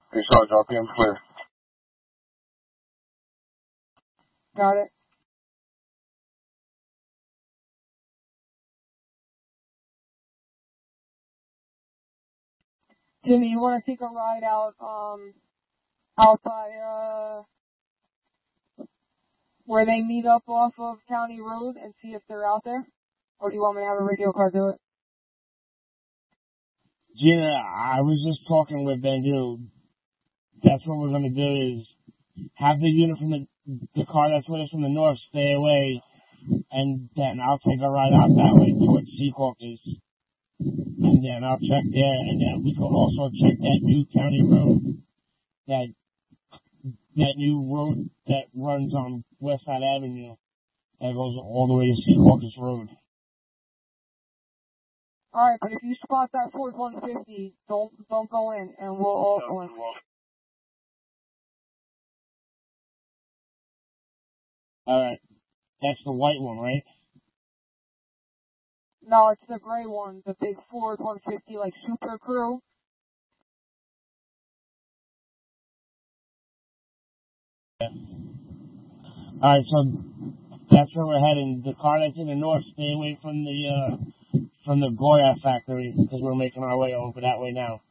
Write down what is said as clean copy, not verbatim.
Hey, Sarge, RPM clear. Got it. Jimmy, you want to take a ride out by where they meet up off of County Road and see if they're out there? Or do you want me to have a radio car do it? Gina, I was just talking with Bandu. That's what we're going to do is have the unit from the car that's with us from the north stay away, and then I'll take a ride out that way towards Secaucus, and then I'll check there, and then we can also check that new county road, that new road that runs on Westside Avenue that goes all the way to Secaucus Road. Alright, but if you spot that Ford 150, don't go in, and we'll all go in. Alright. That's the white one, right? No, it's the gray one, the big Ford 150, like Super Crew. Yeah. Alright, so that's where we're heading. The car that's in the north, stay away from the Goya factory, because we're making our way over that way now.